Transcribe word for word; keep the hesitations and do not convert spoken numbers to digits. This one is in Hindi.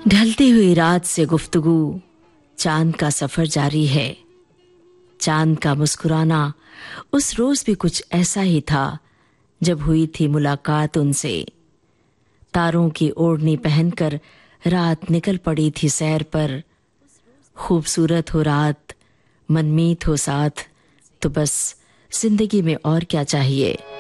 ढलती हुई रात से गुफ्तगू, चांद का सफर जारी है। चांद का मुस्कुराना उस रोज भी कुछ ऐसा ही था जब हुई थी मुलाकात उनसे। तारों की ओढ़नी पहनकर रात निकल पड़ी थी सैर पर। खूबसूरत हो रात, मनमीत हो साथ, तो बस जिंदगी में और क्या चाहिए।